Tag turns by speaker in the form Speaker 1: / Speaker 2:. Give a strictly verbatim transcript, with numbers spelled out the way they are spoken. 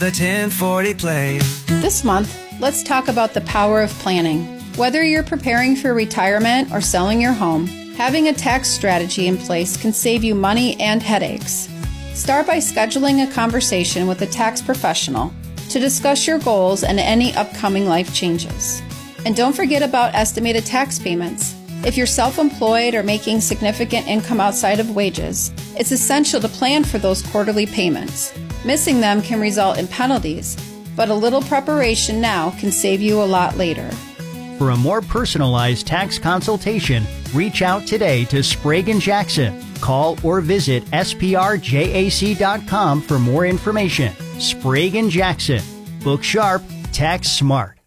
Speaker 1: The ten forty Play.
Speaker 2: This month, let's talk about the power of planning. Whether you're preparing for retirement or selling your home, having a tax strategy in place can save you money and headaches. Start by scheduling a conversation with a tax professional to discuss your goals and any upcoming life changes. And don't forget about estimated tax payments. If you're self-employed or making significant income outside of wages, it's essential to plan for those quarterly payments. Missing them can result in penalties, but a little preparation now can save you a lot later.
Speaker 3: For a more personalized tax consultation, reach out today to Sprague and Jackson. Call or visit S P R J A C dot com for more information. Sprague and Jackson. Book sharp, tax smart.